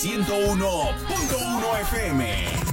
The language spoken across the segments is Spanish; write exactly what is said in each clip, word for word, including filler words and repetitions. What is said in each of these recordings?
ciento uno punto uno F M.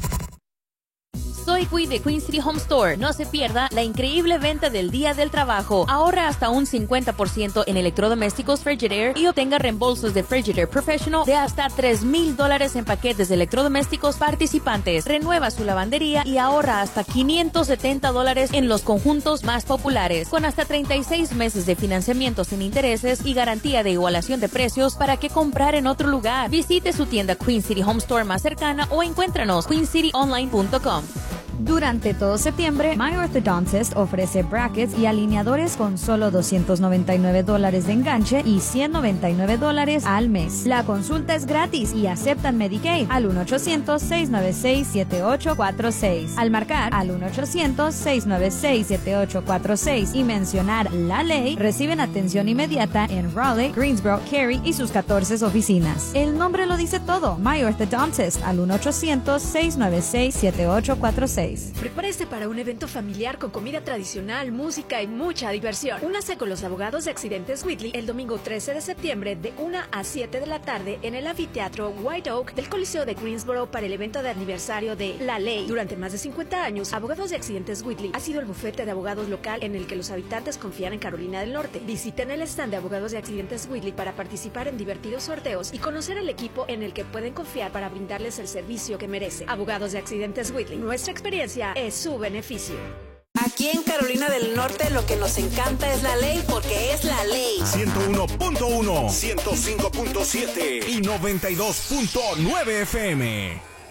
Soy Cui de Queen City Home Store. No se pierda la increíble venta del Día del Trabajo. Ahorra hasta un cincuenta por ciento en electrodomésticos Frigidaire y obtenga reembolsos de Frigidaire Professional de hasta tres mil dólares en paquetes de electrodomésticos participantes. Renueva su lavandería y ahorra hasta quinientos setenta dólares en los conjuntos más populares, con hasta treinta y seis meses de financiamiento sin intereses y garantía de igualación de precios. ¿Para qué comprar en otro lugar? Visite su tienda Queen City Home Store más cercana o encuéntranos queen city online punto com. Durante todo septiembre, My Orthodontist ofrece brackets y alineadores con solo doscientos noventa y nueve dólares de enganche y ciento noventa y nueve dólares al mes. La consulta es gratis y aceptan Medicaid al uno ochocientos, seis nueve seis, siete ocho cuatro seis. Al marcar al uno ochocientos, seis nueve seis, siete ocho cuatro seis y mencionar la ley, reciben atención inmediata en Raleigh, Greensboro, Cary y sus catorce oficinas. El nombre lo dice todo. My Orthodontist al uno ochocientos, seis nueve seis, siete ocho cuatro seis. Prepárese para un evento familiar con comida tradicional, música y mucha diversión. Únase con los abogados de Accidentes Whitley el domingo trece de septiembre de una a siete de la tarde en el anfiteatro White Oak del Coliseo de Greensboro para el evento de aniversario de La Ley. Durante más de cincuenta años, Abogados de Accidentes Whitley ha sido el bufete de abogados local en el que los habitantes confían en Carolina del Norte. Visiten el stand de Abogados de Accidentes Whitley para participar en divertidos sorteos y conocer el equipo en el que pueden confiar para brindarles el servicio que merece. Abogados de Accidentes Whitley. Nuestra experiencia es su beneficio. Aquí en Carolina del Norte lo que nos encanta es la ley, porque es la ley. ciento uno punto uno, ciento cinco punto siete y noventa y dos punto nueve F M.